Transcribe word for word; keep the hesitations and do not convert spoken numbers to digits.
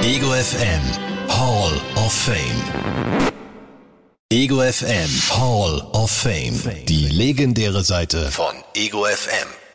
Ego F M Hall of Fame. Ego F M Hall of Fame. Die legendäre Seite von Ego F M.